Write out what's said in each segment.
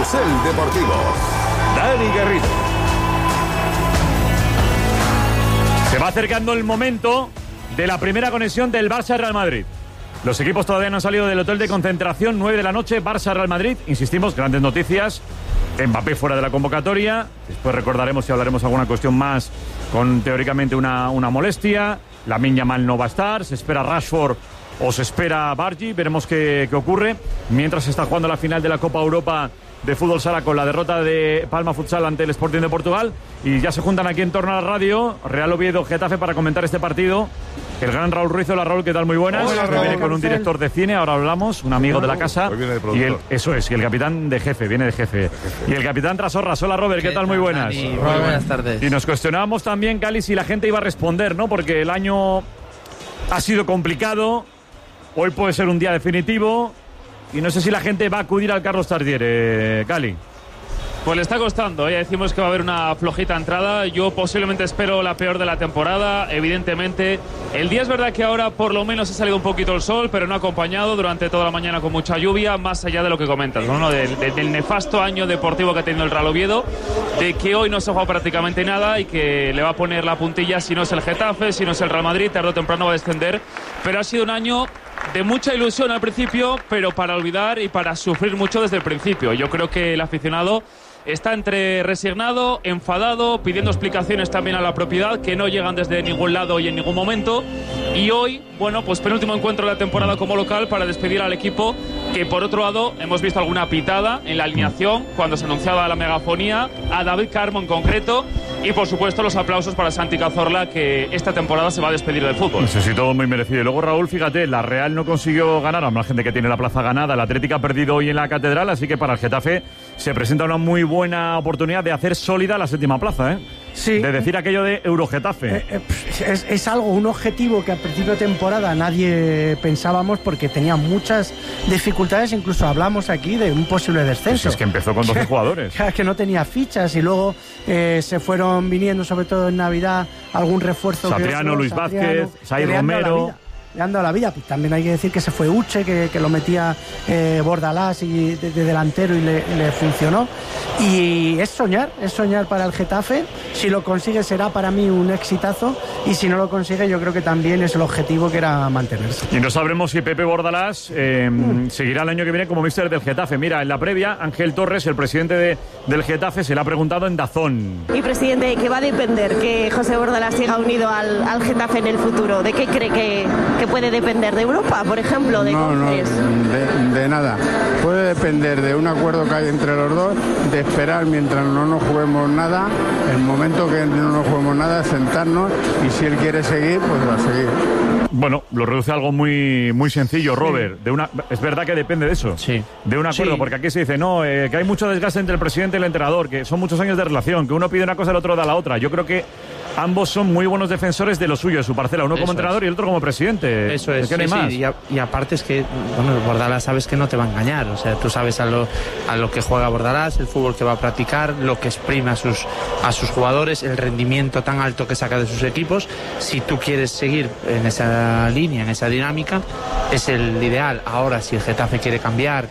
Carrusel Deportivo. Dani Garrido. Se va acercando el momento de la primera conexión del Barça-Real Madrid. Los equipos todavía no han salido del hotel de concentración, 9 de la noche, Barça-Real Madrid. Insistimos, grandes noticias. Mbappé fuera de la convocatoria. Después recordaremos si hablaremos alguna cuestión más con teóricamente una molestia. Lamine Yamal no va a estar. Se espera Rashford o se espera Bargi. Veremos qué ocurre. Mientras se está jugando la final de la Copa Europa de Fútbol Sala con la derrota de Palma Futsal ante el Sporting de Portugal. Y ya se juntan aquí en torno a la radio Real Oviedo Getafe para comentar este partido. El gran Raúl Ruiz. Hola Raúl, ¿qué tal? Muy buenas. Hola, que viene con un director de cine, ahora hablamos, un amigo de la casa. Y eso es, y el capitán de jefe, viene de jefe. Y el capitán Trasorras. Hola Robert, ¿qué tal? Muy buenas. Muy buenas tardes. Y nos cuestionábamos también, Cali, si la gente iba a responder, ¿no? Porque el año ha sido complicado, hoy puede ser un día definitivo, y no sé si la gente va a acudir al Carlos Tartiere, Cali. Pues le está costando, ya decimos que va a haber una flojita entrada. Yo posiblemente espero la peor de la temporada, evidentemente. El día es verdad que ahora por lo menos ha salido un poquito el sol, pero no ha acompañado durante toda la mañana con mucha lluvia, más allá de lo que comentas, ¿no? Del nefasto año deportivo que ha tenido el Real Oviedo, de que hoy no se juega prácticamente nada y que le va a poner la puntilla si no es el Getafe, si no es el Real Madrid, tarde o temprano va a descender. Pero ha sido un año de mucha ilusión al principio, pero para olvidar y para sufrir mucho desde el principio. Yo creo que el aficionado está entre resignado, enfadado, pidiendo explicaciones también a la propiedad, que no llegan desde ningún lado y en ningún momento. Y hoy, bueno, pues penúltimo encuentro de la temporada como local para despedir al equipo, que por otro lado hemos visto alguna pitada en la alineación cuando se anunciaba la megafonía, a David Carmo en concreto, y por supuesto los aplausos para Santi Cazorla, que esta temporada se va a despedir del fútbol. Eso sí, todo muy merecido. Y luego Raúl, fíjate, la Real no consiguió ganar, a la gente que tiene la plaza ganada, el Atlético ha perdido hoy en la Catedral, así que para el Getafe se presenta una muy buena oportunidad de hacer sólida la séptima plaza, ¿eh? Sí. De decir aquello de Eurogetafe. Es algo, un objetivo que a principio de temporada nadie pensábamos, porque tenía muchas dificultades, incluso hablamos aquí de un posible descenso. Pues es que empezó con 12 jugadores. Que no tenía fichas y luego se fueron viniendo, sobre todo en Navidad, algún refuerzo. Satriano, Luis Vázquez, Sai Romero. Le han dado la vida. También hay que decir que se fue Uche, que lo metía Bordalás y de delantero y le funcionó. Y es soñar para el Getafe. Si lo consigue será para mí un exitazo, y si no lo consigue yo creo que también es el objetivo, que era mantenerse. Y no sabremos si Pepe Bordalás seguirá el año que viene como míster del Getafe. Mira, en la previa, Ángel Torres, el presidente del Getafe, se le ha preguntado en DAZN. Y presidente, ¿qué va a depender que José Bordalás siga unido al Getafe en el futuro? ¿De qué cree que puede depender? ¿De Europa, por ejemplo? ¿De de nada. Puede depender de un acuerdo que hay entre los dos, de esperar mientras no nos juguemos nada. El momento que no nos juguemos nada, sentarnos, y si él quiere seguir, pues va a seguir. Bueno, lo reduce a algo muy, muy sencillo, Robert. Es verdad que depende de eso. Sí. De un acuerdo, porque aquí se dice, que hay mucho desgaste entre el presidente y el entrenador, que son muchos años de relación, que uno pide una cosa y el otro da la otra. Yo creo que ambos son muy buenos defensores de lo suyo, de su parcela, uno como entrenador y el otro como presidente. Eso es, que no hay más. Y aparte es que, bueno, Bordalás sabes que no te va a engañar, o sea, tú sabes a lo que juega Bordalás, el fútbol que va a practicar, lo que exprime a sus jugadores, el rendimiento tan alto que saca de sus equipos. Si tú quieres seguir en esa línea, en esa dinámica, es el ideal. Ahora, si el Getafe quiere cambiar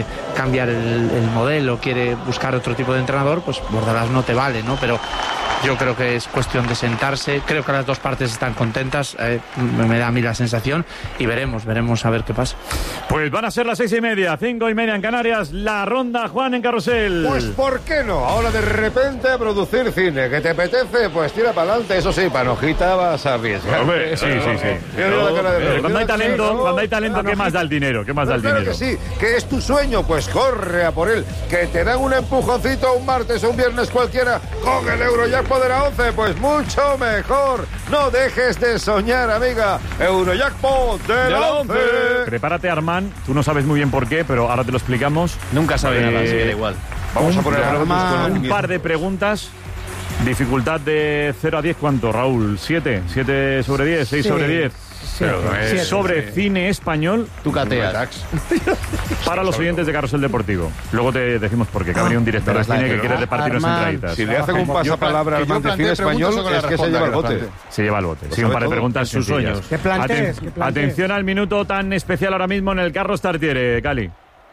el modelo, quiere buscar otro tipo de entrenador, pues Bordalás no te vale, ¿no? Pero yo creo que es cuestión de sentarse. Creo que las dos partes están contentas, me da a mí la sensación, y veremos a ver qué pasa. Pues van a ser las 6:30, 5:30 en Canarias, la ronda, Juan, en Carrusel. Pues ¿por qué no? Ahora de repente producir cine, ¿que te apetece? Pues tira para adelante. Eso sí, panojita vas a arriesgar. Hombre, sí. Cuando hay talento, ¿qué más da el dinero? Claro que sí, que es tu sueño, pues corre a por él. Que te dan un empujoncito un martes o un viernes cualquiera con el Eurojackpot de la 11, pues mucho mejor. No dejes de soñar, amiga. Eurojackpot de la 11. Prepárate, Armand. Tú no sabes muy bien por qué, pero ahora te lo explicamos. Nunca sabe nada, así que da igual. Vamos a poner un par de preguntas. Dificultad de 0 a 10, ¿cuánto, Raúl? ¿7? ¿7 sobre 10? ¿6 sobre 10? Sobre cine español. Tú cateas. Para los oyentes de Carrusel Deportivo. Luego te decimos por qué, que ha venido un director de cine que quiere repartir unas entraditas. Si le hacen un pasapalabra al de cine español, es que se lleva el bote. Se lleva el bote. Sí, un par de preguntas sus sueños. ¿Qué plantees? Atención al minuto tan especial ahora mismo en el Carlos Tartiere, Cali.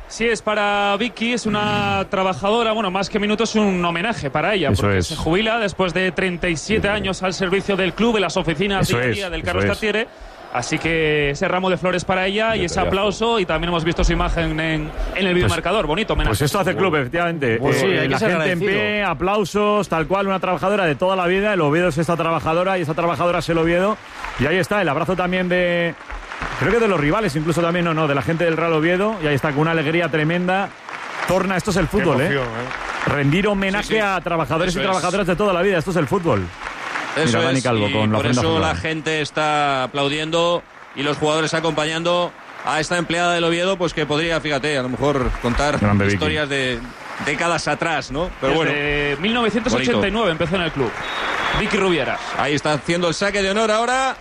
Sí, es para Vicky, es una trabajadora, bueno, más que minutos, es un homenaje para ella, Eso porque es. se jubila después de 37 años al servicio del club, en las oficinas Eso día a es, día del eso Carlos es. Tartiere. Así que ese ramo de flores para ella y ese aplauso, y también hemos visto su imagen en el videomarcador, bonito homenaje. Pues esto hace club, efectivamente. Pues sí, hay que la ser gente en agradecido. pie, aplausos, tal cual, una trabajadora de toda la vida. El Oviedo es esta trabajadora y esta trabajadora es el Oviedo. Y ahí está, el abrazo también de... Creo que de los rivales, incluso también, no, de la gente del Real Oviedo. Y ahí está, con una alegría tremenda. Torna, esto es el fútbol, Qué emoción, Rendir homenaje Sí, sí. a trabajadores Eso y es. trabajadoras de toda la vida. Esto es el fútbol. Eso Mira, Dani es, Calvo y con la por ofrenda eso fútbol. la gente está aplaudiendo y los jugadores acompañando a esta empleada del Oviedo, pues que podría, fíjate, a lo mejor contar Grande Vicky. historias de décadas atrás, ¿no? Pero bueno, Desde 1989 empezó en el club. Vicky Rubieras. ahí está haciendo el saque de honor ahora.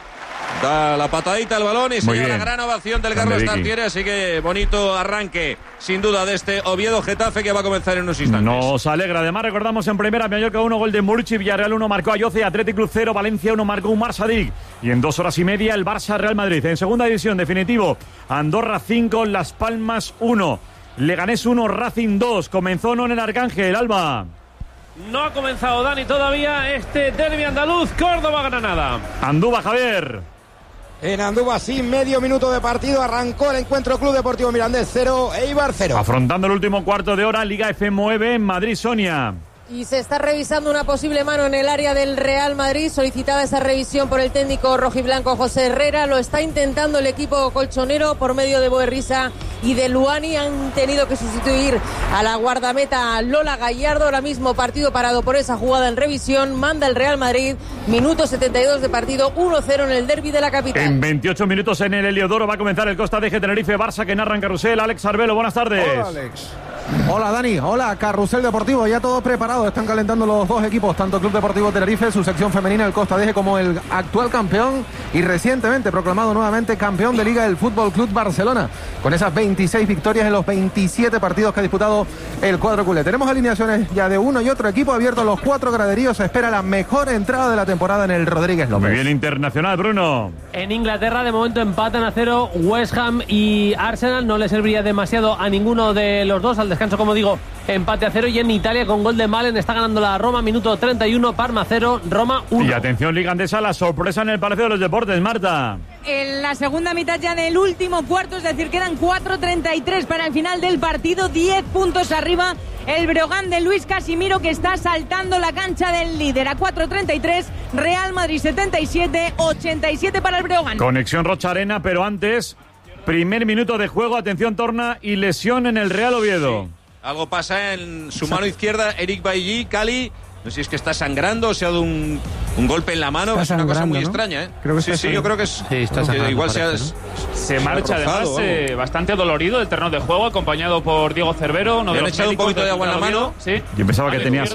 Da la patadita al balón y se Muy lleva la bien. gran ovación del Grande Carlos Vicky. Tartiere, así que bonito arranque, sin duda, de este Oviedo-Getafe que va a comenzar en unos instantes. Nos alegra. Además, recordamos en primera, Mallorca 1, gol de Murchi, Villarreal 1, marcó Ayoce, Athletic Club 0, Valencia 1, marcó Umar Sadik. Y en 2 horas y media, el Barça-Real Madrid. En segunda división, definitivo, Andorra 5, Las Palmas 1, Leganés 1, Racing 2. Comenzó no en el Arcángel, Alba. No ha comenzado, Dani, todavía este derbi andaluz, Córdoba-Granada. Andúba, Javier. En Andúba, sí, medio minuto de partido, arrancó el encuentro. Club Deportivo Mirandés 0, Eibar 0. Afrontando el último cuarto de hora, Liga F9 en Madrid, Sonia. Y se está revisando una posible mano en el área del Real Madrid. Solicitada esa revisión por el técnico rojiblanco José Herrera. Lo está intentando el equipo colchonero por medio de Boerrisa y de Luani. Han tenido que sustituir a la guardameta Lola Gallardo. Ahora mismo partido parado por esa jugada en revisión. Manda el Real Madrid. Minuto 72 de partido. 1-0 en el derbi de la capital. En 28 minutos en el Heliodoro va a comenzar el Costa de Tenerife Barça que narra en carrusel. Alex Arbelo, buenas tardes. Hola, Alex. Hola Dani, hola Carrusel Deportivo, ya todo preparado, están calentando los dos equipos, tanto Club Deportivo Tenerife, su sección femenina, el Costa Deje, como el actual campeón y recientemente proclamado nuevamente campeón de Liga del Fútbol Club Barcelona, con esas 26 victorias en los 27 partidos que ha disputado el cuadro culé. Tenemos alineaciones ya de uno y otro equipo, abiertos los 4 graderíos, se espera la mejor entrada de la temporada en el Rodríguez López. Muy bien, internacional, Bruno. En Inglaterra, de momento, empatan a 0 West Ham y Arsenal. No le serviría demasiado a ninguno de los dos. Al descanso, como digo, empate a 0. Y en Italia, con gol de Malen, está ganando la Roma. Minuto 31, Parma 0, Roma 1. Y atención, Liga Andesa, la sorpresa en el Palacio de los Deportes, Marta. En la segunda mitad ya del último cuarto, es decir, quedan 4:33 para el final del partido, 10 puntos arriba el Breogán de Luis Casimiro, que está saltando la cancha del líder. A 4:33, Real Madrid 77, 87 para el Breogán. Conexión Rocha Arena, pero antes, primer minuto de juego, atención, Torna y lesión en el Real Oviedo. Sí. Algo pasa en su mano izquierda, Eric Bailly, Cali. No sé si es que está sangrando o se ha dado un golpe en la mano. Es una cosa muy extraña, ¿eh? Creo que sí, yo creo que es. Sí, está sangrando, igual parece, Se marcha además bastante dolorido del terreno de juego, acompañado por Diego Cervero. Le han echado un poquito de agua en la mano. Sí. Yo pensaba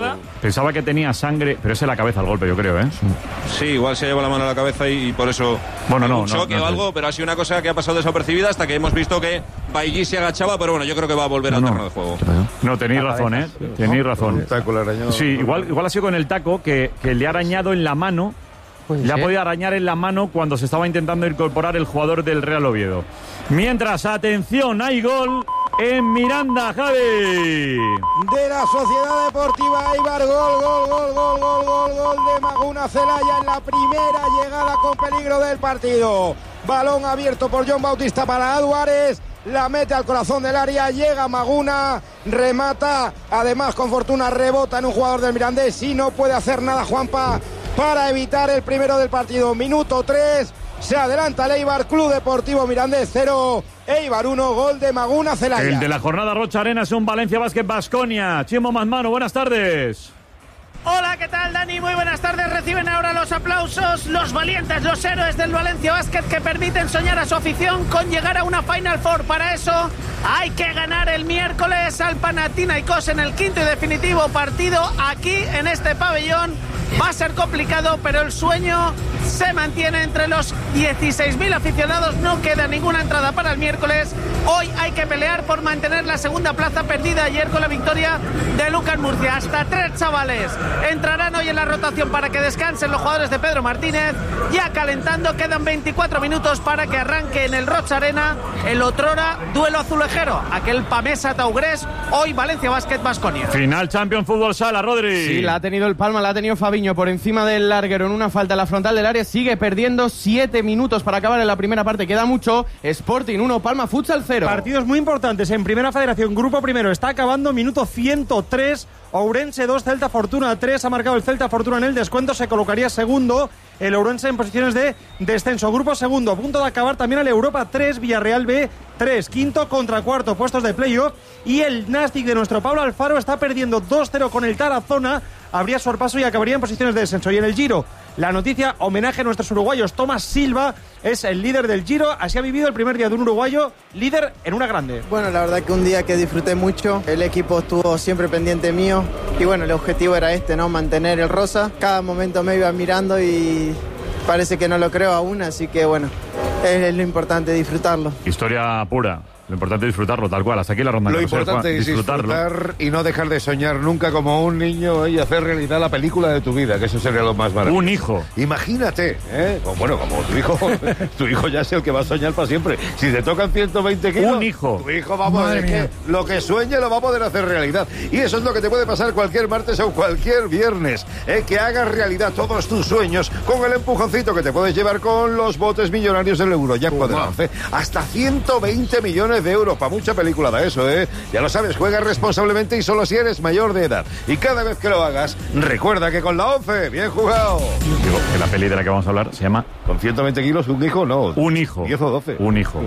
que tenía sangre, pero es en la cabeza el golpe, yo creo, ¿eh? Sí, igual se lleva la mano a la cabeza y por eso. Bueno, no, un choque o algo, pero ha sido una cosa que ha pasado desapercibida hasta que hemos visto que Bailly se agachaba, pero bueno, yo creo que va a volver al terreno de juego. No, tenéis razón, ¿eh? Tenéis razón. Un taco le arañó. Sí, igual ha sido con el taco que le ha arañado en la mano. Le ha podido arañar en la mano cuando se estaba intentando incorporar el jugador del Real Oviedo. Mientras, atención, hay gol en Miranda, Javi. De la Sociedad Deportiva Eibar, gol de Maguna Celaya en la primera llegada con peligro del partido. Balón abierto por John Bautista para Aduares. La mete al corazón del área, llega Maguna, remata, además con fortuna rebota en un jugador del Mirandés y no puede hacer nada Juanpa para evitar el primero del partido. Minuto 3, se adelanta el Eibar, Club Deportivo Mirandés 0, Eibar 1, gol de Maguna Celaya. El de la jornada Rocha Arena es un Valencia Basket Baskonia. Chimo Mazmano, buenas tardes. Hola, ¿qué tal, Dani? Muy buenas tardes. Reciben ahora los aplausos los valientes, los héroes del Valencia Basket, que permiten soñar a su afición con llegar a una Final Four. Para eso hay que ganar el miércoles al Panathinaikos en el quinto y definitivo partido aquí en este pabellón Va a ser complicado, pero el sueño se mantiene entre los 16.000 aficionados. No queda ninguna entrada para el miércoles. Hoy hay que pelear por mantener la segunda plaza perdida ayer con la victoria de Lucas Murcia. Hasta 3 chavales entrarán hoy en la rotación para que descansen los jugadores de Pedro Martínez. Ya calentando, quedan 24 minutos para que arranque en el Roig Arena el otrora duelo azulejero, aquel Pamesa Taugrés, hoy Valencia Basket Baskonia. Final Champions Fútbol Sala, Rodri. Sí, la ha tenido el Palma, la ha tenido Fabiño por encima del larguero en una falta en la frontal del área. Sigue perdiendo 7 minutos para acabar en la primera parte. Queda mucho. Sporting 1, Palma Futsal 0. Partidos muy importantes en Primera Federación. Grupo primero está acabando, minuto 103. Ourense 2, Celta Fortuna 3. Ha marcado el Celta Fortuna en el descuento. Se colocaría segundo. El Ourense en posiciones de descenso. Grupo segundo, a punto de acabar también el Europa 3, Villarreal B 3. Quinto contra cuarto, puestos de playoff. Y el Nastic de nuestro Pablo Alfaro está perdiendo 2-0 con el Tarazona. Habría sorpaso y acabaría en posiciones de descenso. Y en el Giro, la noticia, homenaje a nuestros uruguayos. Tomás Silva es el líder del Giro. Así ha vivido el primer día de un uruguayo líder en una grande. Bueno, la verdad que un día que disfruté mucho. El equipo estuvo siempre pendiente mío. Y bueno, el objetivo era ¿no? Mantener el rosa. Cada momento me iba mirando y parece que no lo creo aún. Así que bueno, es lo importante, disfrutarlo. Historia pura. Lo importante es disfrutarlo, tal cual. Hasta aquí la ronda. Lo importante es disfrutar y no dejar de soñar nunca como un niño y hacer realidad la película de tu vida, que eso sería lo más maravilloso. Un hijo. Imagínate, bueno, como tu hijo ya es el que va a soñar para siempre. Si te tocan 120 kilos... Un hijo. Tu hijo, vamos, es que lo que sueñe lo va a poder hacer realidad. Y eso es lo que te puede pasar cualquier martes o cualquier viernes. Que hagas realidad todos tus sueños con el empujoncito que te puedes llevar con los botes millonarios del Eurojackpot de la 11. Hasta 120 millones de euros. Para mucha película da eso, Ya lo sabes, juega responsablemente y solo si eres mayor de edad. Y cada vez que lo hagas, recuerda que con la 11, bien jugado. Digo que la peli de la que vamos a hablar se llama... ¿Con 120 kilos un hijo? No. Un hijo. 10 o 12. Un hijo.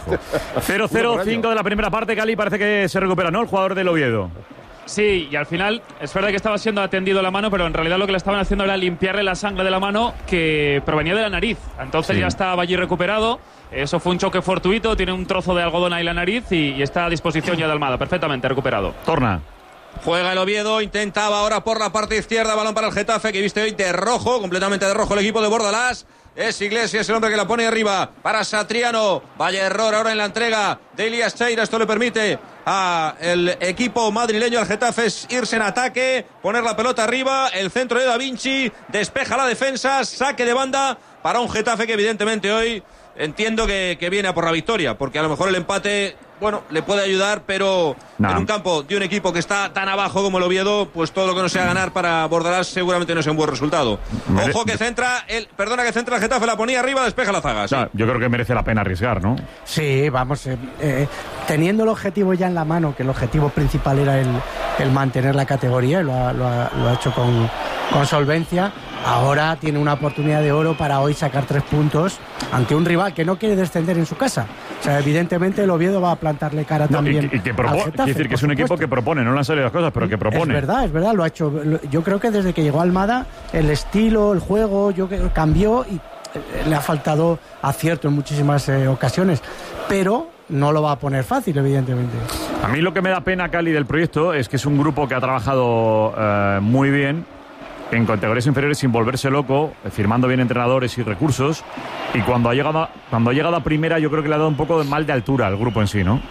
0-0-5 de la primera parte. Cali parece que se recupera, ¿no? El jugador del Oviedo. Sí, y al final es verdad que estaba siendo atendido la mano, pero en realidad lo que le estaban haciendo era limpiarle la sangre de la mano que provenía de la nariz. Entonces ya estaba allí recuperado. Eso fue un choque fortuito, tiene un trozo de algodón ahí en la nariz y está a disposición ya de Almada, perfectamente recuperado. Torna. Juega el Oviedo, intentaba ahora por la parte izquierda, balón para el Getafe, que viste hoy de rojo, completamente de rojo el equipo de Bordalás. Es Iglesias el hombre que la pone arriba para Satriano. Vaya error ahora en la entrega de Elías Cheira. Esto le permite a el equipo madrileño, al Getafe, irse en ataque, poner la pelota arriba. El centro de Da Vinci despeja la defensa, saque de banda para un Getafe que evidentemente hoy entiendo que viene a por la victoria, porque a lo mejor el empate, bueno, le puede ayudar, pero en un campo de un equipo que está tan abajo como el Oviedo, pues todo lo que no sea ganar para Bordalás seguramente no sea un buen resultado. Ojo que centra el Getafe, la ponía arriba, despeja la zaga. Sí. Yo creo que merece la pena arriesgar, ¿no? Sí, vamos, teniendo el objetivo ya en la mano, que el objetivo principal era el mantener la categoría, y lo ha hecho con solvencia. Ahora tiene una oportunidad de oro para hoy sacar 3 puntos ante un rival que no quiere descender en su casa. O sea, evidentemente el Oviedo va a plantarle cara también y que propone, al Getafe, quiere decir que es un equipo que propone, no le han salido las cosas, pero que propone. Es verdad, lo ha hecho. Yo creo que desde que llegó Almada, el estilo, el juego, cambió y le ha faltado acierto en muchísimas ocasiones. Pero no lo va a poner fácil, evidentemente. A mí lo que me da pena, Cali, del proyecto es que es un grupo que ha trabajado muy bien en categorías inferiores sin volverse loco, firmando bien entrenadores y recursos, y cuando ha llegado a primera yo creo que le ha dado un poco de mal de altura al grupo en sí, ¿no?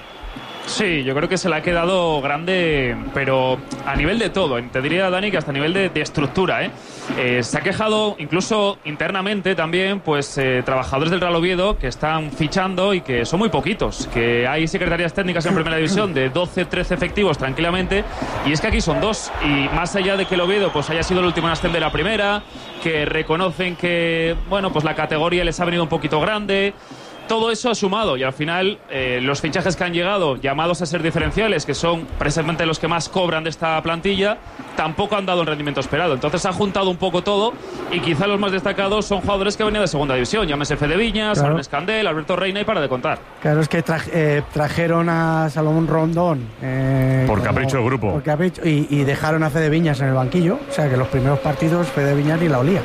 Sí, yo creo que se le ha quedado grande, pero a nivel de todo. Te diría, Dani, que hasta a nivel de estructura, se ha quejado incluso internamente también, pues trabajadores del Real Oviedo que están fichando y que son muy poquitos, que hay secretarías técnicas en primera división de 12, 13 efectivos tranquilamente, y es que aquí son 2, y más allá de que el Oviedo pues haya sido el último en ascender de la primera, que reconocen que, bueno, pues la categoría les ha venido un poquito grande. Todo eso ha sumado y al final los fichajes que han llegado, llamados a ser diferenciales, que son precisamente los que más cobran de esta plantilla, tampoco han dado el rendimiento esperado. Entonces ha juntado un poco todo y quizá los más destacados son jugadores que venían de segunda división. Llámese Fede Viñas, Aaron Escandel, Alberto Reina y para de contar. Claro, es que trajeron a Salomón Rondón. Por capricho del grupo. Por capricho, y dejaron a Fede Viñas en el banquillo. O sea que los primeros partidos Fede Viñas ni la olía.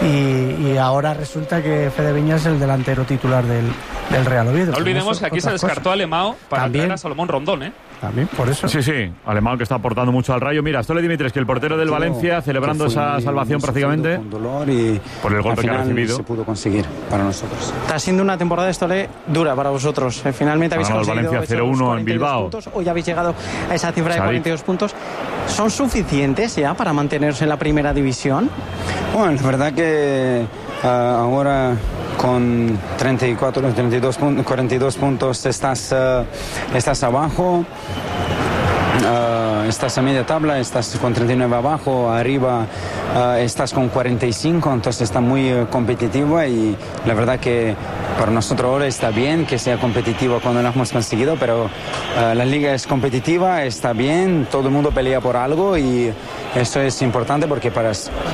Y ahora resulta que Fede Viñas es el delantero titular del Real Oviedo. No olvidemos que aquí se descartó a Lemao para traer a Salomón Rondón, También, por eso. Sí, Alemão que está aportando mucho al Rayo. Mira, Stole Dimitris, que el portero del Valencia, celebrando esa salvación prácticamente por el golpe que ha recibido. Se pudo conseguir para nosotros. Está siendo una temporada, Stole, dura para vosotros. Finalmente habéis conseguido Valencia 0-1 en Bilbao. Puntos. Hoy habéis llegado a esa cifra de 42 puntos. ¿Son suficientes ya para mantenerse en la primera división? Bueno, la verdad que ahora con 42 puntos estás abajo. Estás a media tabla, estás con 39 abajo, arriba estás con 45, entonces está muy competitiva y la verdad que para nosotros ahora está bien que sea competitiva cuando lo hemos conseguido, pero la liga es competitiva, está bien, todo el mundo pelea por algo y esto es importante porque para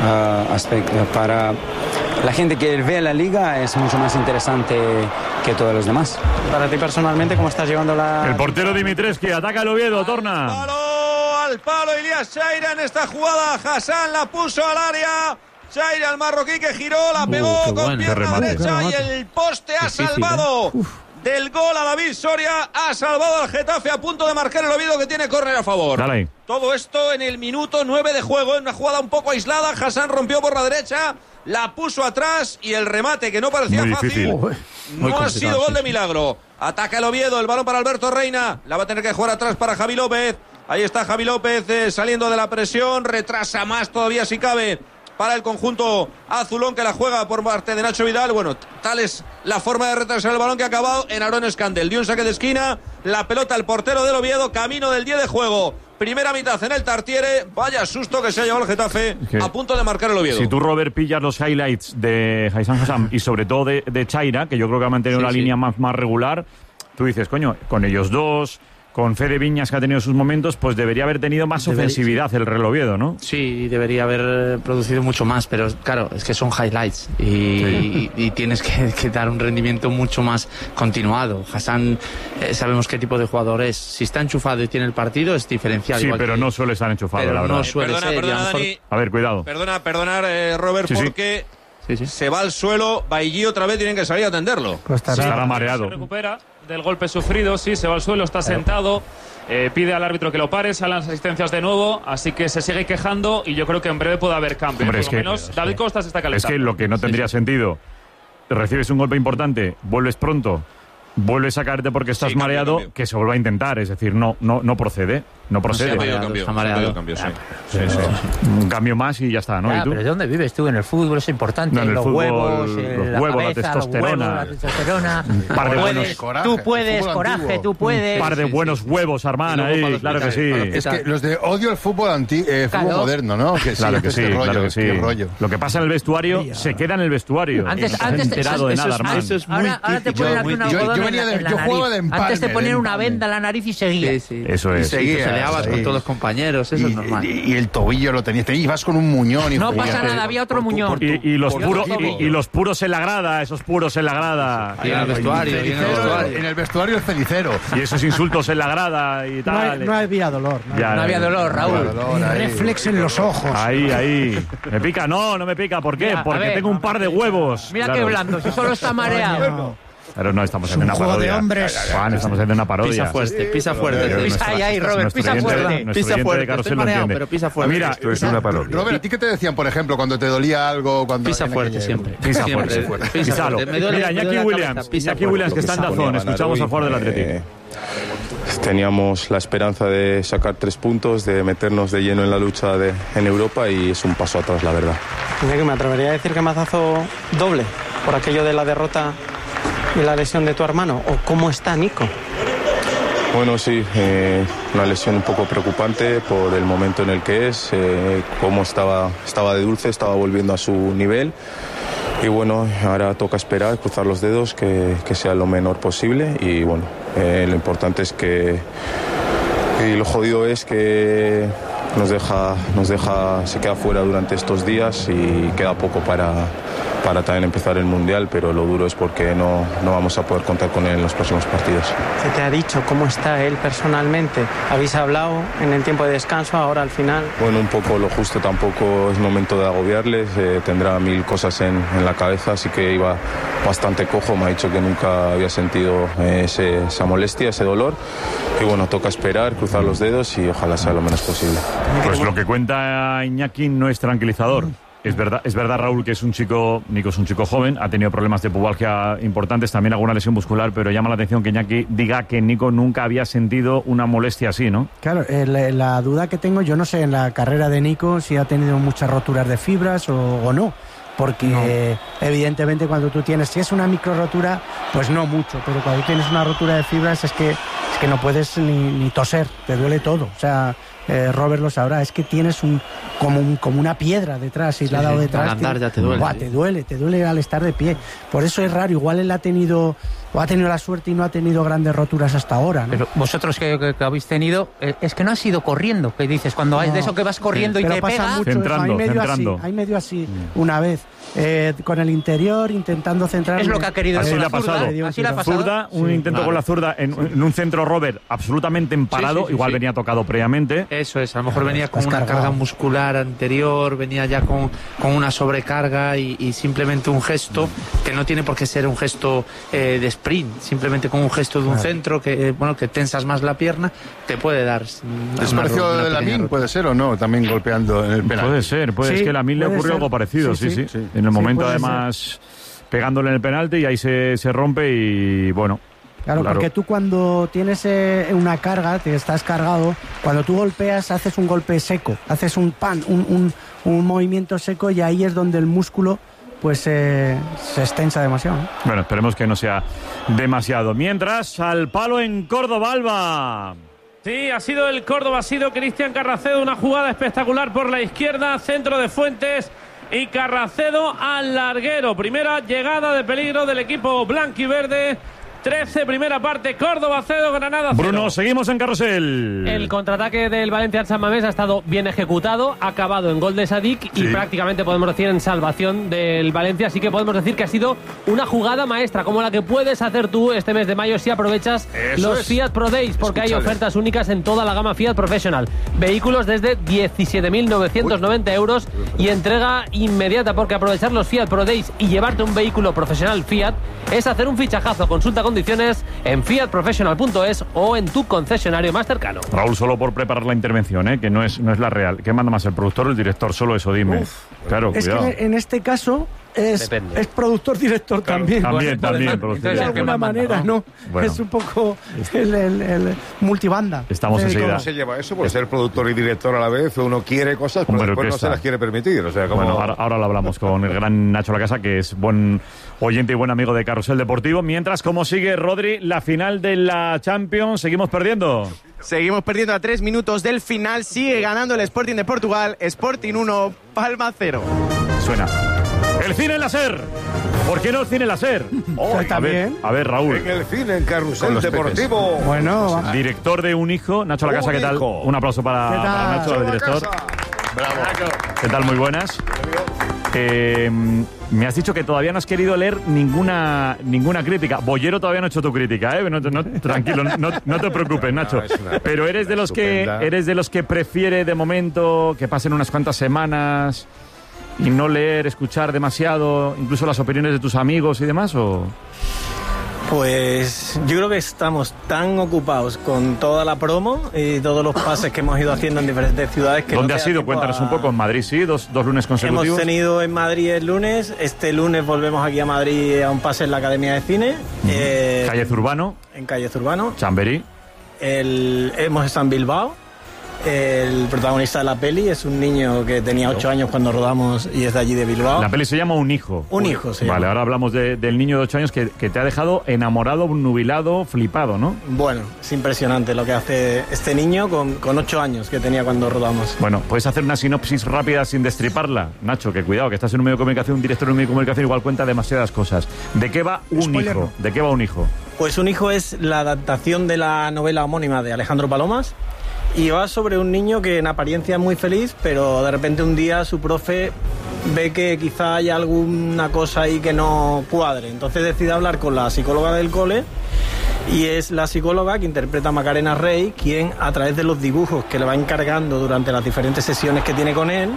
la gente que ve la liga es mucho más interesante que todos los demás. Para ti personalmente, ¿cómo estás llevando la...? El portero Dimitrescu ataca el Oviedo, torna. Al palo Ilias Chaira en esta jugada. Hassan la puso al área. Chaira, el marroquí que giró, la pegó con pierna derecha y el poste ha salvado del gol a David Soria. Ha salvado al Getafe a punto de marcar el Oviedo que tiene córner a favor. Dale. Todo esto en el minuto 9 de juego, en una jugada un poco aislada. Hassan rompió por la derecha, la puso atrás y el remate que no parecía fácil no ha sido gol de milagro. Ataca el Oviedo, el balón para Alberto Reina, la va a tener que jugar atrás para Javi López. Ahí está Javi López saliendo de la presión, retrasa más todavía si cabe para el conjunto azulón que la juega por parte de Nacho Vidal. Bueno, tal es la forma de retrasar el balón que ha acabado en Aaron Scandell. Dio un saque de esquina, la pelota el portero del Oviedo, camino del 10 de juego. Primera mitad en el Tartiere, vaya susto que se ha llevado el Getafe a punto de marcar el Oviedo. Si tú, Robert, pillas los highlights de Haysam Hassan y sobre todo de Chaira, que yo creo que ha mantenido la línea más regular, tú dices, coño, con ellos dos, con Fede Viñas que ha tenido sus momentos, pues debería haber tenido más ofensividad el Real Oviedo, ¿no? Sí, debería haber producido mucho más, pero claro, es que son highlights y tienes que dar un rendimiento mucho más continuado. Hassan, sabemos qué tipo de jugador es. Si está enchufado y tiene el partido, es diferencial. Sí, pero no suele estar enchufado, la verdad. No suele ser. Perdona, Dani. A ver, cuidado. Perdonar, Robert, porque se va al suelo, Bailly otra vez, tienen que salir a atenderlo. Estará mareado. Se recupera del golpe sufrido, sí, se va al suelo, está sentado, pide al árbitro que lo pare, salen las asistencias de nuevo, así que se sigue quejando y yo creo que en breve puede haber cambio. Hombre, por lo menos David Costa se está calentando. Es que lo que no tendría sentido, recibes un golpe importante, vuelves pronto, vuelves a caerte porque estás mareado, cambio. Que se vuelva a intentar, es decir, no procede. No procede. Un cambio más y ya está, ¿no? ¿Y tú? Pero ¿de dónde vives tú? En el fútbol es importante. No, en el los fútbol, huevos, la testosterona. Un par de buenos coraje, tú puedes, coraje, tú puedes. Un par de buenos huevos, Armán, ahí, claro que sí. Es que los de odio el fútbol fútbol moderno, ¿no? Que claro que sí, claro que sí. Rollo. Lo que pasa en el vestuario se queda en el vestuario. Antes no se ha enterado de nada, Armán. Eso es muy ahora te ponen aquí una algodón en la nariz. Antes te ponían una venda en la nariz y seguía. Eso es. Y te peleabas con todos los compañeros, eso es normal. Y el tobillo lo tenías, ibas con un muñón. No pasa nada, había otro muñón. Y los puros en la grada, esos puros en la grada. Y en el vestuario. En el vestuario el cenicero. Y esos insultos en la grada y tal. No había dolor. No había dolor, Raúl. Reflex en los ojos. Ahí. ¿Me pica? No me pica. ¿Por qué? Porque tengo un par de huevos. Mira qué blando, si solo está mareado. Pero no, estamos haciendo una parodia. De hombres. Juan, estamos haciendo una parodia. Pisa fuerte. Pisa ahí, Robert, pisa fuerte. Pisa fuerte. Estoy mareado, pero pisa fuerte. Mira, esto es una parodia. Robert, ¿a ti qué te decían, por ejemplo, cuando te dolía algo? Pisa fuerte siempre. Pisa fuerte. Písalo. Mira, Iñaki Williams, que está en Dazón. Escuchamos al jugador del Atlético. Teníamos la esperanza de sacar 3 puntos, de meternos de lleno en la lucha en Europa y es un paso atrás, la verdad. Me atrevería a decir que mazazo doble por aquello de la derrota y la lesión de tu hermano. ¿O cómo está Nico? Bueno, sí, una lesión un poco preocupante por el momento en el que es, cómo estaba de dulce, estaba volviendo a su nivel. Y bueno, ahora toca esperar, cruzar los dedos, que sea lo menor posible. Y bueno, lo importante es que... Y lo jodido es que se queda fuera durante estos días y queda poco para para también empezar el Mundial, pero lo duro es porque no vamos a poder contar con él en los próximos partidos. ¿Se te ha dicho cómo está él personalmente? ¿Habéis hablado en el tiempo de descanso ahora al final? Bueno, un poco lo justo, tampoco es momento de agobiarles, tendrá 1000 cosas en la cabeza, así que iba bastante cojo, me ha dicho que nunca había sentido esa molestia, ese dolor, y bueno, toca esperar, cruzar los dedos y ojalá sea lo menos posible. Pues lo que cuenta Iñaki no es tranquilizador. Es verdad, Raúl, que Nico es un chico joven, ha tenido problemas de pubalgia importantes, también alguna lesión muscular, pero llama la atención que Iñaki diga que Nico nunca había sentido una molestia así, ¿no? Claro, la duda que tengo, yo no sé en la carrera de Nico si ha tenido muchas roturas de fibras o no. Porque evidentemente cuando tú tienes, si es una micro rotura, pues no mucho, pero cuando tienes una rotura de fibras es que no puedes ni toser, te duele todo. O sea, Robert lo sabrá, es que tienes como una piedra detrás, y la ha dado detrás. Al andar ya te duele. Buah, te duele al estar de pie. Por eso es raro, igual él ha tenido la suerte y no ha tenido grandes roturas hasta ahora, ¿no? Pero vosotros que habéis tenido, es que no has ido corriendo, que dices, cuando hay de eso que vas corriendo y te pega. Mucho, hay medio así una vez, con el interior intentando centrar. Es lo que ha querido. Así le ha pasado. Zurda, un intento con la zurda en un centro Robert absolutamente emparado, igual venía tocado previamente. Eso es, a lo mejor venía con una carga muscular anterior, venía ya con una sobrecarga y simplemente un gesto que no tiene por qué ser un gesto de sprint, simplemente con un gesto de un centro que tensas más la pierna, te puede dar. ¿Desprecio de Lamine puede ser o no? También golpeando en el penal. Puede ser, es que a Lamine le ocurrió algo parecido, sí. En el momento además pegándole en el penalti y ahí se rompe y bueno. Claro, porque tú cuando tienes una carga, te estás cargado, cuando tú golpeas haces un golpe seco, haces un movimiento seco y ahí es donde el músculo pues se extensa demasiado, ¿no? Bueno, esperemos que no sea demasiado. Mientras, al palo en Córdoba, Alba. Sí, ha sido el Córdoba, ha sido Cristian Carracedo, una jugada espectacular por la izquierda, centro de Fuentes y Carracedo al larguero. Primera llegada de peligro del equipo blanquiverde. 13, primera parte, Córdoba 0, Granada 0. Bruno, seguimos en Carrusel. El contraataque del Valencia al San Mamés ha estado bien ejecutado, ha acabado en gol de Sadik y prácticamente podemos decir en salvación del Valencia, así que podemos decir que ha sido una jugada maestra, como la que puedes hacer tú este mes de mayo si aprovechas los Fiat Pro Days, porque hay ofertas únicas en toda la gama Fiat Professional. Vehículos desde 17.990 euros y entrega inmediata, porque aprovechar los Fiat Pro Days y llevarte un vehículo profesional Fiat es hacer un fichajazo. Consulta condiciones en fiatprofessional.es o en tu concesionario más cercano. Raúl, solo por preparar la intervención, que no es la real. ¿Qué manda más, el productor o el director? Solo eso, dime. Claro, es cuidado. Que en este caso es productor-director también. También. De alguna manera, ¿no? Bueno. Es un poco el multibanda. Estamos enseguida. ¿Cómo se lleva eso? Por ser productor y director a la vez, uno quiere cosas, pero después no se las quiere permitir. O sea, Bueno, ahora lo hablamos con el gran Nacho Lacasa, que es buen oyente y buen amigo de Carrusel Deportivo. Mientras, ¿cómo sigue, Rodri, la final de la Champions? ¿Seguimos perdiendo? Seguimos perdiendo a 3 minutos del final. Sigue ganando el Sporting de Portugal. Sporting 1, Palma 0. Suena. El cine láser. ¿Por qué no el cine láser? A ver, Raúl. En el cine, en Carrusel Deportivo. Bueno, director de Un Hijo, Nacho Lacasa, ¿qué tal? Un aplauso para Nacho, el director. Bravo. ¿Qué tal? Muy buenas. Me has dicho que todavía no has querido leer ninguna crítica. Bollero todavía no ha hecho tu crítica, ¿eh? Tranquilo, no te preocupes, Nacho. Pero eres de los que prefiere de momento que pasen unas cuantas semanas y no leer, escuchar demasiado, incluso las opiniones de tus amigos y demás, ¿o...? Pues yo creo que estamos tan ocupados con toda la promo y todos los pases que hemos ido haciendo en diferentes ciudades que ¿Dónde has ido? Cuéntanos un poco. En Madrid, sí, dos lunes consecutivos. Hemos tenido en Madrid el lunes, este lunes volvemos aquí a Madrid a un pase en la Academia de Cine. Calle Zurbano. En Calle Zurbano. Chamberí. Hemos estado en Bilbao. El protagonista de la peli es un niño que tenía 8 años cuando rodamos y es de allí de Bilbao. La peli se llama Un Hijo. Un Hijo, sí. Vale, ahora hablamos del niño de 8 años que te ha dejado enamorado, nubilado, flipado, ¿no? Bueno, es impresionante lo que hace este niño con 8 años que tenía cuando rodamos. Bueno, ¿puedes hacer una sinopsis rápida sin destriparla? Nacho, que cuidado, que estás en un medio de comunicación, un director de un medio de comunicación igual cuenta demasiadas cosas. ¿De qué va Un Hijo? ¿De qué va Un Hijo? Pues Un Hijo es la adaptación de la novela homónima de Alejandro Palomas. Y va sobre un niño que en apariencia es muy feliz, pero de repente un día su profe ve que quizá hay alguna cosa ahí que no cuadre. Entonces decide hablar con la psicóloga del cole, y es la psicóloga que interpreta a Macarena Rey quien, a través de los dibujos que le va encargando durante las diferentes sesiones que tiene con él,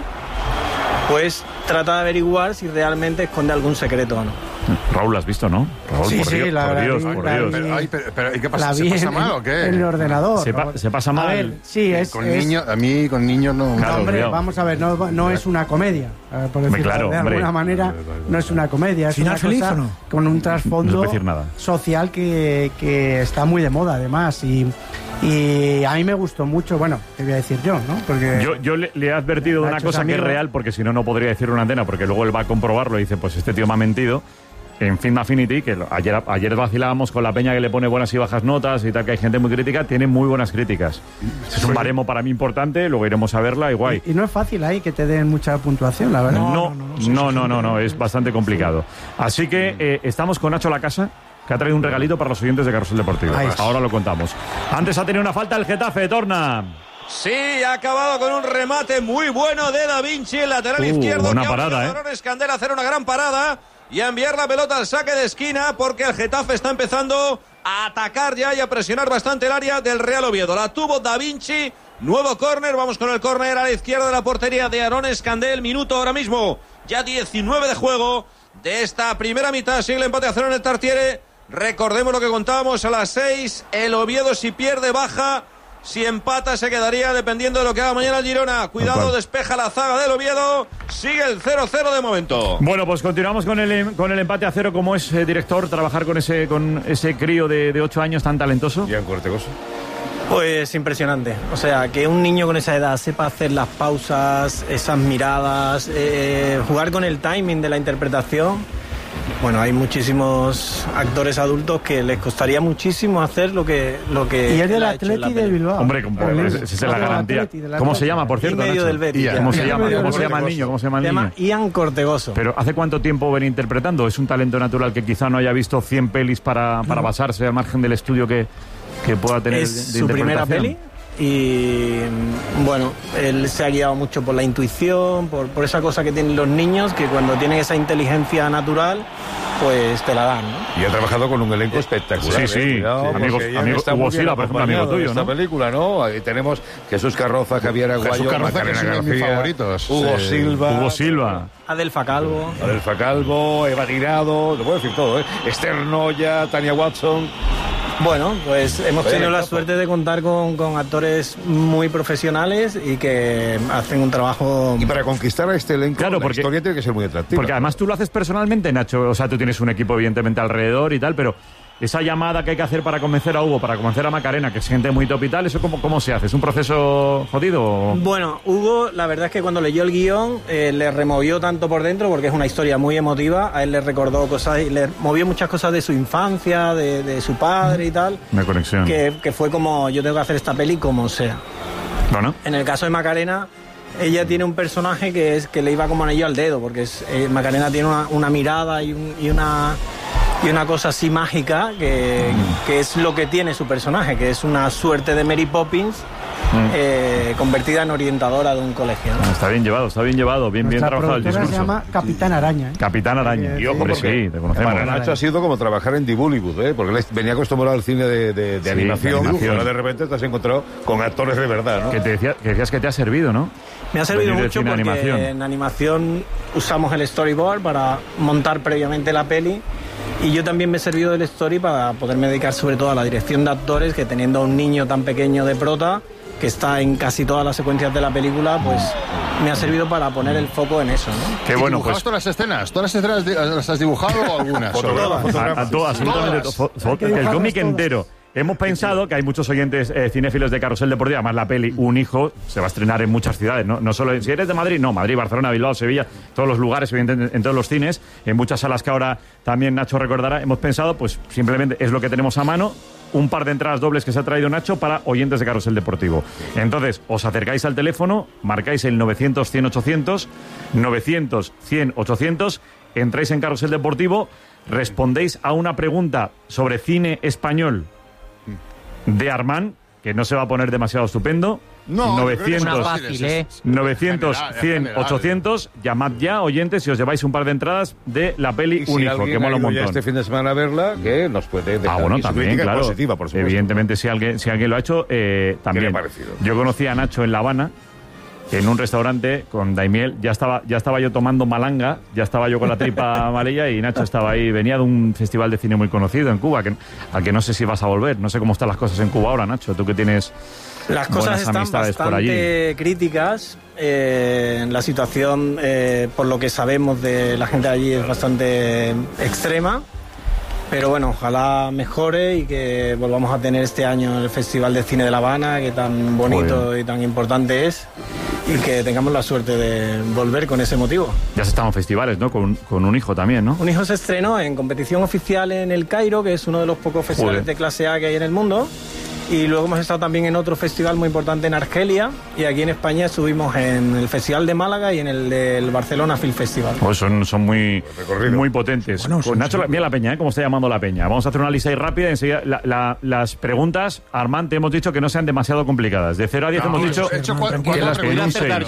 pues trata de averiguar si realmente esconde algún secreto o no. Raúl, ¿lo has visto, no? Raúl, Sí, por sí, Dios, la por Dios, vi, por la Dios. vi. Pero ¿y qué pasa? La ¿Se vi pasa en- mal o qué? en el ordenador. Se pasa mal. A ver, sí, es... Con es- niños, a mí con niños no... Claro, hombre, cuidado. vamos a ver, no es una comedia. Por decirlo claro, de hombre. alguna manera, no es una comedia. Es ¿Final una feliz cosa o no? con un No trasfondo se puede decir nada. social que está muy de moda, además. Y a mí me gustó mucho. Bueno, te voy a decir yo, ¿no? Porque Yo le he advertido de una Nacho cosa es que es amigo. real, porque si no, no podría decir una antena, porque luego él va a comprobarlo y dice, pues este tío me ha mentido. En Film Affinity, que ayer vacilábamos con la peña que le pone buenas y bajas notas y tal, que hay gente muy crítica, tiene muy buenas críticas. Es un baremo para mí importante, luego iremos a verla y guay. y no es fácil ahí que te den mucha puntuación, la verdad. No, es bastante complicado. Así que estamos con Nacho Lacasa, que ha traído un regalito para los oyentes de Carrusel Deportivo. Ahí está. Ahora lo contamos. Antes ha tenido una falta el Getafe, torna. Sí, ha acabado con un remate muy bueno de Da Vinci, el lateral izquierdo. buena que ha parada, obligado a Aaron Escandel a hacer una gran parada y a enviar la pelota al saque de esquina, porque el Getafe está empezando a atacar ya y a presionar bastante el área del Real Oviedo. La tuvo Da Vinci, nuevo córner, vamos con el córner a la izquierda de la portería de Aaron Escandel, minuto ahora mismo, ya 19 de juego de esta primera mitad, sigue el empate a 0 en el Tartiere. Recordemos lo que contábamos a las 6, el Oviedo si pierde baja, si empata se quedaría dependiendo de lo que haga mañana el Girona. Cuidado, despeja la zaga del Oviedo, sigue el 0-0 de momento. Bueno, pues continuamos con el empate a 0. ¿Cómo es, director, trabajar con ese crío de 8 años tan talentoso? Ian Cortegoso. Pues impresionante. O sea, que un niño con esa edad sepa hacer las pausas, esas miradas, jugar con el timing de la interpretación. Bueno, hay muchísimos actores adultos que les costaría muchísimo hacer lo que Y es del él ha hecho en la Atleti de peli. Bilbao. Hombre, esa es la garantía. ¿Cómo se llama, por cierto, Y medio Nacho? del Betis. ¿Cómo se Y llama? medio ¿Cómo del se llama el Betis. niño? ¿Cómo se llama el Se niño? llama Ian Cortegoso. Pero ¿hace cuánto tiempo viene interpretando? ¿Es un talento natural que quizá no haya visto 100 pelis para basarse al margen del estudio que pueda tener Es de su primera interpretación? peli y bueno, él se ha guiado mucho por la intuición, por esa cosa que tienen los niños, que cuando tienen esa inteligencia natural, pues te la dan, ¿no? Y ha trabajado con un elenco espectacular. Sí, sí. Cuidado, Amigos- porque Ian amigos- está Hugo muy bien Silva, por ejemplo, amigo acompañado en tuyo, esta ¿no? película, ¿no? Ahí tenemos Jesús Carroza, Javier Aguayo, Jesús Carroza, que Macarena es uno de mis García, favoritos. Hugo Sí. Silva. Hugo Silva. Adelfa Calvo. Adelfa Calvo, Eva Tirado, lo puedo decir todo, ¿eh? Esther Noya, Tania Watson. Bueno, pues hemos Vaya tenido la equipo. suerte de contar con actores muy profesionales y que hacen un trabajo... Y para conquistar a este elenco, Claro, la porque- historia tiene que ser muy atractiva. Porque además tú lo haces personalmente, Nacho. O sea, tú tienes un equipo evidentemente alrededor y tal, pero esa llamada que hay que hacer para convencer a Hugo, para convencer a Macarena, que es gente muy top y tal, ¿eso cómo se hace? ¿Es un proceso jodido? o? Bueno, Hugo, la verdad es que cuando leyó el guión le removió tanto por dentro porque es una historia muy emotiva. A él le recordó cosas y le movió muchas cosas de su infancia, de su padre y tal. Una conexión. Que fue como, yo tengo que hacer esta peli como sea. Bueno. En el caso de Macarena, ella tiene un personaje que le iba como anillo al dedo, porque Macarena tiene una mirada y una cosa así mágica que es lo que tiene su personaje, que es una suerte de Mary Poppins convertida en orientadora de un colegio, ¿no? Está bien llevado, bien Nuestra trabajado el productora discurso. se llama Capitán Araña. ¿eh? Capitán Araña. Y ojo, Hombre, porque sí, te conocemos. para Nacho ha sido como trabajar en The Bollywood, ¿eh? Porque él venía acostumbrado al cine de Sí, animación, de animación. y ahora de repente te has encontrado con actores de verdad, ¿no? Que decías que te ha servido, ¿no? Me ha servido Venir de mucho cine a porque animación. en animación usamos el storyboard para montar previamente la peli y yo también me he servido del story para poderme dedicar sobre todo a la dirección de actores, que teniendo a un niño tan pequeño de prota que está en casi todas las secuencias de la película, pues me ha servido para poner el foco en eso, ¿no? Qué ¿Y bueno, dibujabas pues. todas las escenas? ¿Todas las escenas las has dibujado o algunas? A todas, absolutamente Todas. que el cómic entero. Hemos pensado que hay muchos oyentes cinéfilos de Carrusel Deportivo, además la peli Un Hijo se va a estrenar en muchas ciudades, no solo si eres de Madrid, no, Madrid, Barcelona, Bilbao, Sevilla, todos los lugares, evidentemente, en todos los cines, en muchas salas que ahora también Nacho recordará. Hemos pensado, pues simplemente es lo que tenemos a mano, un par de entradas dobles que se ha traído Nacho para oyentes de Carrusel Deportivo. Entonces, os acercáis al teléfono, marcáis el 900-100-800, 900-100-800, entráis en Carrusel Deportivo, respondéis a una pregunta sobre cine español de Armand, que no se va a poner demasiado estupendo, No, 900, fácil, 900, 100, 800. Llamad ya, oyentes, si os lleváis un par de entradas de la peli Y Un si hijo, alguien que mola un ha ido ya montón. este fin de semana a verla, que nos puede dejar Bueno, aquí su también, crítica claro. positiva, por supuesto. Evidentemente, si alguien lo ha hecho, también. le ha parecido? Yo conocí a Nacho en La Habana, en un restaurante con Daimiel. Ya estaba yo tomando malanga, ya estaba yo con la tripa amarilla y Nacho estaba ahí. Venía de un festival de cine muy conocido en Cuba, al que no sé si vas a volver. No sé cómo están las cosas en Cuba ahora, Nacho. Tú que tienes las cosas buenas están amistades por allí. bastante críticas. La situación, por lo que sabemos de la gente de allí, es bastante extrema. Pero bueno, ojalá mejore y que volvamos a tener este año el Festival de Cine de La Habana, que tan bonito y tan importante es, y que tengamos la suerte de volver con ese motivo. Ya se estaban festivales, ¿no? Con Un hijo también, ¿no? Un hijo se estrenó en competición oficial en el Cairo, que es uno de los pocos festivales de clase A que hay en el mundo. Y luego hemos estado también en otro festival muy importante en Argelia, y aquí en España estuvimos en el Festival de Málaga y en el del Barcelona Film Festival. Pues son muy potentes. Bueno, Pues Nacho, mira la peña, ¿cómo está llamando la peña? Vamos a hacer una lista ahí rápida. Enseguida, las preguntas, Armand, te hemos dicho que no sean demasiado complicadas. De 0 a 10 hemos dicho que las en un 6.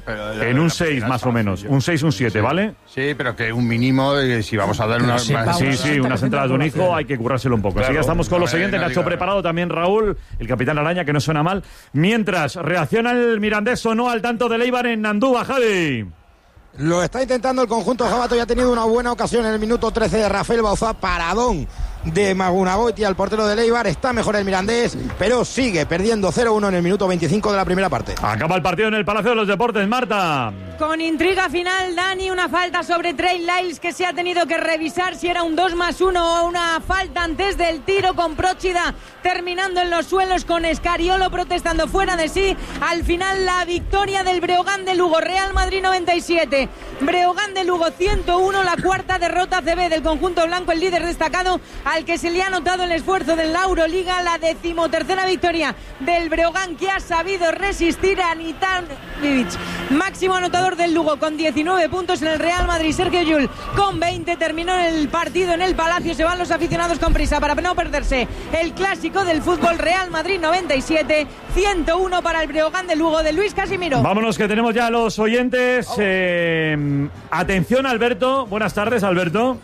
En un 6 más o menos. Un 6, un 7, ¿vale? Sí, pero que un mínimo, si vamos a dar una... Sí, unas entradas de un hijo hay que currárselo un poco. Así que estamos con los siguientes. Nacho preparado, también Raúl, el capitán Araña, que no suena mal. Mientras, reacciona el Mirandés o no al tanto de Eibar en Andúba, Javi. Lo está intentando el conjunto jabato y ha tenido una buena ocasión en el minuto 13 de Rafael Bauzá, paradón de Magunagoitia, el portero de Eibar. Está mejor el Mirandés, pero sigue perdiendo 0-1 en el minuto 25 de la primera parte. Acaba el partido en el Palacio de los Deportes, Marta. Con intriga final, Dani, una falta sobre Trey Lyles que se ha tenido que revisar si era un 2+1 o una falta antes del tiro, con Próchida terminando en los suelos, con Escariolo protestando fuera de sí. Al final, la victoria del Breogán de Lugo, Real Madrid 97, Breogán de Lugo 101, la cuarta derrota CB del conjunto blanco, el líder destacado al que se le ha notado el esfuerzo de la Euroliga, la 13ª victoria del Breogán, que ha sabido resistir a Nitan Vivic, máximo anotador del Lugo con 19 puntos. En el Real Madrid, Sergio Llull con 20, terminó el partido en el Palacio. Se van los aficionados con prisa para no perderse el clásico del fútbol. Real Madrid 97, 101 para el Breogán de Lugo de Luis Casimiro. Vámonos, que tenemos ya a los oyentes. Atención, Alberto. Buenas tardes, Alberto.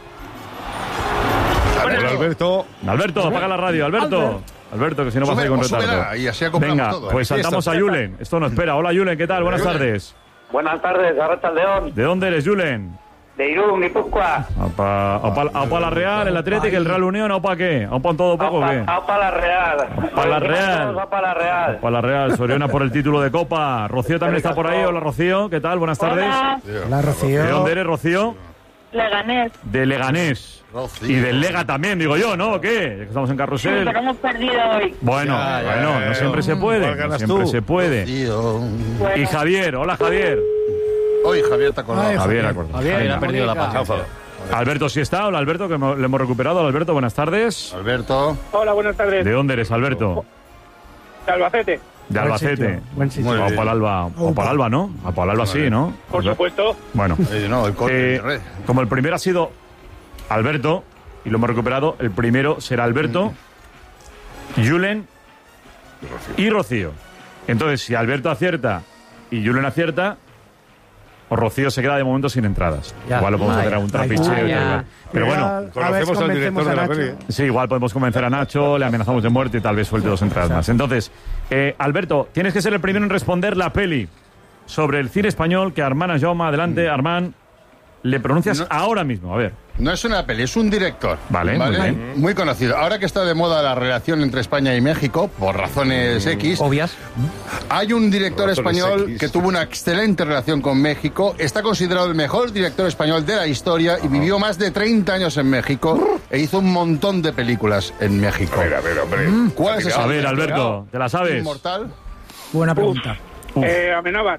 Hola, Alberto. Alberto, apaga la radio, Alberto. Alberto, que si no vas a ir con retardo. Y así acomodamos Venga, todo. pues saltamos a Julen. Esto no espera. Hola, Julen, ¿qué tal? Buenas tardes. Buenas tardes, Arracha León. ¿De dónde eres, Julen? De Irún, Guipúzcoa. ¿Aupa la Real, el Atlético, el Real Unión? ¿Aupa qué? ¿Aupa en todo poco o qué? Aupa la Real. Aupa la Real. Aupa la Real. Aupa la Real. Soriona por el título de Copa. Rocío también está por ahí. Hola, Rocío. ¿Qué tal? Buenas tardes. Hola, Rocío. ¿De dónde eres, Rocío? Leganés. De Leganés. Rocío. Y del Lega también, digo yo, ¿no? ¿O qué? Estamos en Carrusel. Sí, pero hemos perdido hoy. Bueno, no siempre se puede. No siempre se puede. Bueno. Y Javier. Hola, Javier. Hoy Javier te acordado. Javier ha perdido la paciencia. Alberto, ¿sí está? Hola, Alberto, que le hemos recuperado. Alberto, buenas tardes. Alberto. Hola, buenas tardes. ¿De dónde eres, Alberto? De Albacete. De Albacete. Buen sitio. O para Alba, ¿no? O para Alba sí, ¿no? Por supuesto. Bueno, no, el corte como el primero ha sido Alberto y lo hemos recuperado, el primero será Alberto, Julen y Rocío. Entonces, si Alberto acierta y Julen acierta, o Rocío se queda de momento sin entradas. Ya. Igual lo podemos hacer algún trapicheo. Pero bueno, conocemos al director de la peli. sí, igual podemos convencer a Nacho, le amenazamos de muerte y tal vez suelte 2 entradas más. Entonces, Alberto, tienes que ser el primero en responder la peli sobre el cine español que Armand Jaume, adelante, Armand, le pronuncias ahora mismo, a ver. No es una peli, es un director. Vale. Muy conocido. Ahora que está de moda la relación entre España y México, por razones X. Obvias. Hay un director Razones español X. que tuvo una excelente relación con México. Está considerado el mejor director español de la historia y vivió más de 30 años en México e hizo un montón de películas en México. A ver, hombre. ¿Cuál es ese? A ver, Alberto, ¿te la sabes? ¿Inmortal? Buena pregunta. Amenábar.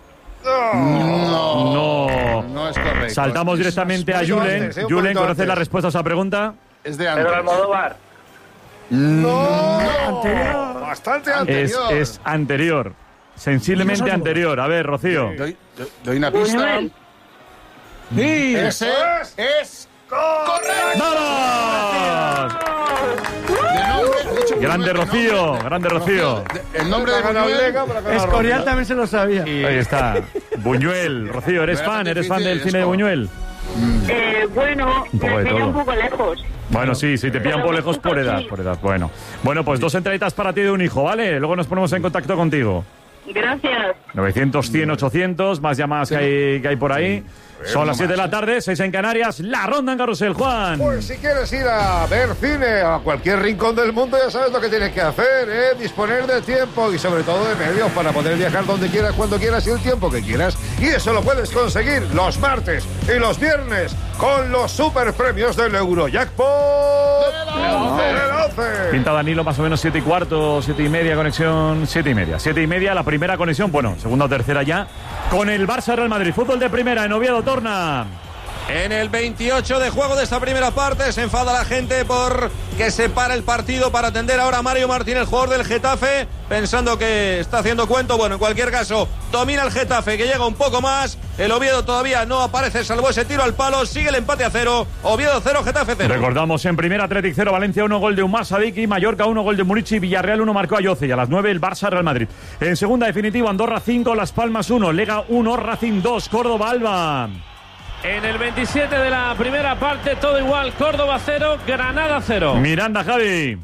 No es correcto. Saltamos directamente a Julen. Julen, ¿conoces la respuesta a esa pregunta? Es de antes. Pedro Almodóvar. Bastante anterior. Es anterior. Sensiblemente anterior. A ver, Rocío. Doy una pista. Buñuel. Sí. Ese es correcto. ¡Vamos! De nombre, ha dicho Grande Rocío, grande Rocío. El nombre de Buñuel. Escorial también se lo sabía. Ahí está. Buñuel, Rocío, ¿eres fan del cine de Buñuel? Bueno, Un poco de me pilla todo. un poco lejos. Bueno, sí, te pillan por lejos por edad, Bueno, pues 2 entraditas para ti de un hijo, ¿vale? Luego nos ponemos en contacto contigo. Gracias. 900, 100, 800, más llamadas que hay por ahí. Son las 7 de la tarde, 6 en Canarias, la ronda en Carrusel, Juan. Pues si quieres ir a ver cine a cualquier rincón del mundo, ya sabes lo que tienes que hacer, ¿eh? Disponer de tiempo y sobre todo de medios para poder viajar donde quieras, cuando quieras y el tiempo que quieras. Y eso lo puedes conseguir los martes y los viernes con los super premios del Eurojackpot del 11. Pinta Danilo más o menos 7 y cuarto, 7 y media, conexión 7 y media. 7 y media, la primera conexión, bueno, segunda o tercera ya, con el Barça Real Madrid. Fútbol de primera en Oviedo, Torna. En el 28 de juego de esta primera parte se enfada la gente por que se para el partido para atender ahora a Mario Martín, el jugador del Getafe, pensando que está haciendo cuento. Bueno, en cualquier caso, domina el Getafe, que llega un poco más. El Oviedo todavía no aparece, salvo ese tiro al palo. Sigue el empate a 0. Oviedo 0, Getafe 0. Recordamos en primera Athletic 0, Valencia 1, gol de Umar Sadiki, Mallorca 1, gol de Murici, Villarreal 1, marcó a Yoce. Y a las 9 el Barça Real Madrid. En segunda definitiva, Andorra 5, Las Palmas 1, Lega 1, Racing 2, Córdoba Alba. En el 27 de la primera parte, todo igual. Córdoba 0, Granada 0. Miranda, Javi.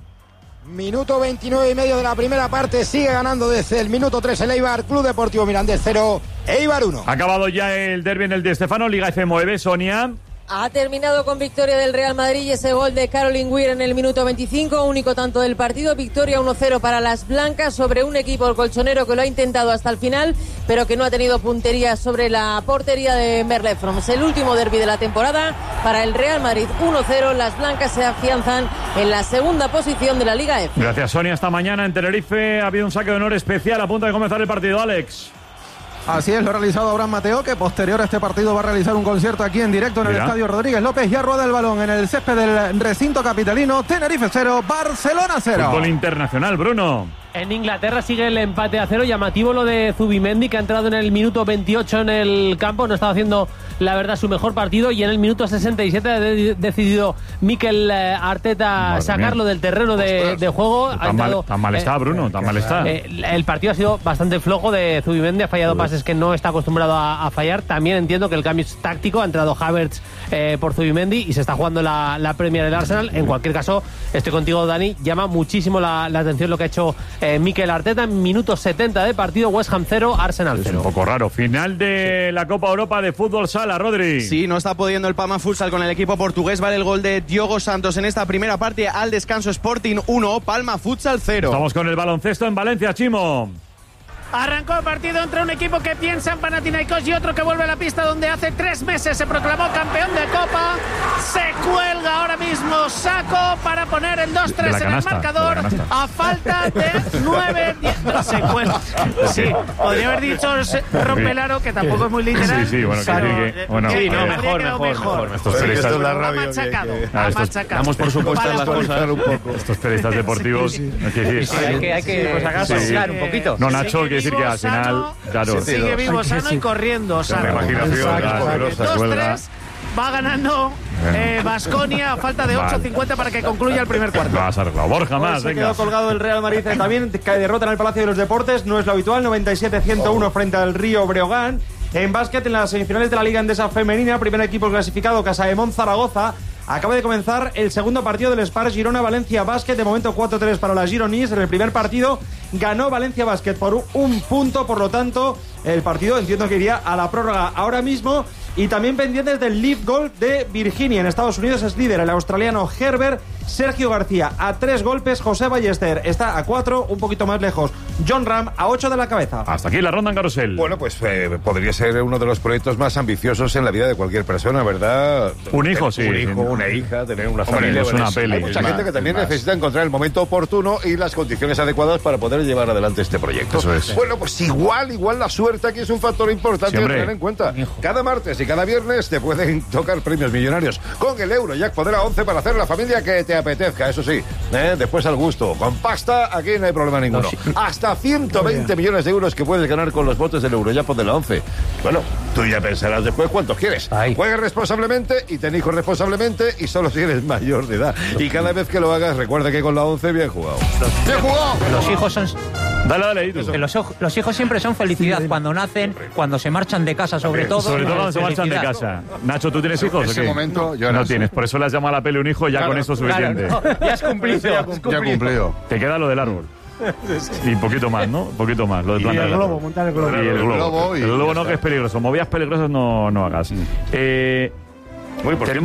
Minuto 29 y medio de la primera parte. Sigue ganando desde el minuto 3 el Eibar. Club Deportivo Mirandés 0, Eibar 1. Ha acabado ya el derbi en el Di Stéfano. Liga F9, Sonia. Ha terminado con victoria del Real Madrid y ese gol de Caroline Weir en el minuto 25, único tanto del partido. Victoria 1-0 para las blancas sobre un equipo colchonero que lo ha intentado hasta el final, pero que no ha tenido puntería sobre la portería de Merlefroms. El último derbi de la temporada para el Real Madrid 1-0. Las blancas se afianzan en la segunda posición de la Liga F. Gracias, Sonia. Esta mañana en Tenerife ha habido un saque de honor especial a punto de comenzar el partido. Alex. Así es, lo ha realizado Abraham Mateo, que posterior a este partido va a realizar un concierto aquí en directo en el Estadio Rodríguez López. Ya rueda el balón en el césped del recinto capitalino. Tenerife 0, Barcelona 0. Fútbol internacional, Bruno. En Inglaterra sigue el empate a 0. Llamativo lo de Zubimendi, que ha entrado en el minuto 28 en el campo. No estaba haciendo, la verdad, su mejor partido. Y en el minuto 67 ha decidido Mikel Arteta sacarlo del terreno de juego. Tan mal está, Bruno, tan mal está. El partido ha sido bastante flojo de Zubimendi. Ha fallado pases que no está acostumbrado a fallar. También entiendo que el cambio es táctico. Ha entrado Havertz por Zubimendi y se está jugando la Premier del Arsenal. En cualquier caso, estoy contigo, Dani. Llama muchísimo la atención lo que ha hecho Mikel Arteta en minuto 70 de partido. West Ham 0, Arsenal 0. Es un poco raro. Final de la Copa Europa de Fútbol Sala, Rodri. Sí, no está pudiendo el Palma Futsal con el equipo portugués. Vale el gol de Diogo Santos en esta primera parte. Al descanso, Sporting 1, Palma Futsal 0. Estamos con el baloncesto en Valencia, Chimo. Arrancó el partido entre un equipo que piensa en Panathinaikos y otro que vuelve a la pista donde hace 3 meses se proclamó campeón de Copa. Se cuelga ahora mismo Saco para poner el 2-3 en el marcador a falta de 9-10. Se cuelga. Sí, podría haber dicho Rompelaro, que tampoco es muy literal. Sí, bueno, sí, mejor. Estos periodistas, ha machacado. damos por supuesto las cosas. Estos periodistas deportivos. Hay que pasar un poquito. No, Nacho, quiere decir que al final, claro. Sigue vivo, sano y corriendo sano. La imaginación, 2-3, va ganando Baskonia a falta de 8.50 para que concluya el primer cuarto. Vas a arreglar. Borja más, se quedó colgado el Real Madrid también, que derrota en el Palacio de los Deportes. No es lo habitual, 97-101 frente al Río Breogán. En básquet, en las semifinales de la Liga Endesa Femenina, primer equipo clasificado, Casaemón Zaragoza. Acaba de comenzar el segundo partido del Spar Girona Valencia Basket. De momento 4-3 para las gironís. En el primer partido ganó Valencia Basket por un punto. Por lo tanto, el partido entiendo que iría a la prórroga ahora mismo. Y también pendientes del Leaf Golf de Virginia. En Estados Unidos es líder el australiano Herbert. Sergio García a 3 golpes. José Ballester está a 4, un poquito más lejos. John Ram a 8 de la cabeza. Hasta aquí la ronda en carrusel. Bueno, pues podría ser uno de los proyectos más ambiciosos en la vida de cualquier persona, ¿verdad? Un hijo, sí. Un hijo, una hija, tener una familia. Es una peli. Hay mucha gente que también necesita encontrar el momento oportuno y las condiciones adecuadas para poder llevar adelante este proyecto. Eso es. Bueno, pues igual la suerte aquí es un factor importante a tener en cuenta. Cada martes y cada viernes te pueden tocar premios millonarios con el Eurojackpot de la 11 para hacer la familia que te apetezca. Eso sí, Después al gusto. Con pasta, aquí no hay problema ninguno. Hasta 120 millones de euros que puedes ganar con los botes del Eurojackpot de la 11. Bueno, tú ya pensarás después cuántos quieres. Juega responsablemente y ten hijos responsablemente y solo si eres mayor de edad. Y cada vez que lo hagas, recuerda que con la 11 bien jugado. ¡Bien jugado! Los hijos son... Dale, que los hijos siempre son felicidad cuando nacen, cuando se marchan de casa, sobre todo. Sobre todo cuando se marchan de casa. Nacho, ¿tú tienes hijos? En ese momento yo no tienes. Por eso le has llamado a la pele un hijo y ya con eso es suficiente. Ya has cumplido. Ya cumplido. Te queda lo del árbol. Y un poquito más, ¿no? Un poquito más. Lo de plantar el globo, montar el globo. Y el globo. Y el globo no, que es peligroso. Movidas peligrosas no hagas. Muy importante.